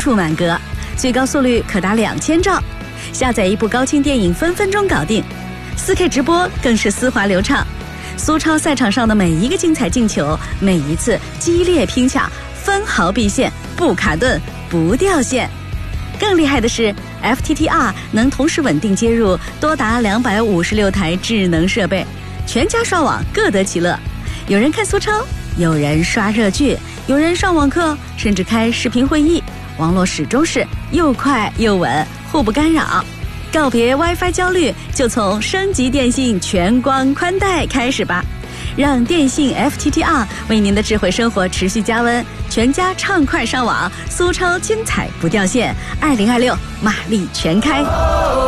处满格，最高速率可达2000兆，下载一部高清电影分分钟搞定，4K 直播更是丝滑流畅。苏超赛场上的每一个精彩进球，每一次激烈拼抢，分毫必现，不卡顿，不掉线。更厉害的是 FTTR 能同时稳定接入多达256台智能设备，全家刷网各得其乐。有人看苏超，有人刷热剧，有人上网课，甚至开视频会议，网络始终是又快又稳，互不干扰。告别 WiFi 焦虑，就从升级电信全光宽带开始吧，让电信 FTTR 为您的智慧生活持续加温，全家畅快上网，苏超精彩不掉线，2026马力全开。